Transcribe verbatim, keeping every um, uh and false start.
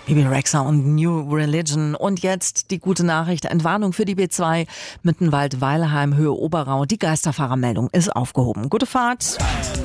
Bebe Rexha und New Religion. Und jetzt die gute Nachricht. Entwarnung für die B zwei Mittenwald-Weilheim, Höhe Oberau. Die Geisterfahrermeldung ist aufgehoben. Gute Fahrt.